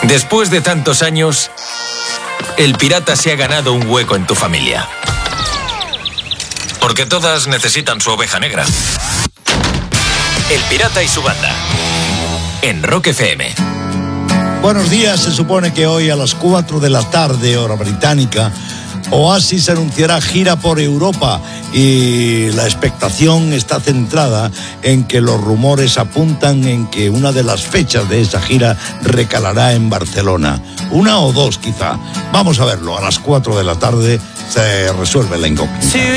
Después de tantos años, el pirata se ha ganado un hueco en tu familia. Porque todas necesitan su oveja negra. El pirata y su banda. En Rock FM. Buenos días. Se supone que hoy a las 4 de la tarde, hora británica, Oasis anunciará gira por Europa y la expectación está centrada en que los rumores apuntan en que una de las fechas de esa gira recalará en Barcelona. Una o dos quizá. Vamos a verlo. A las 4 de la tarde se resuelve la incógnita.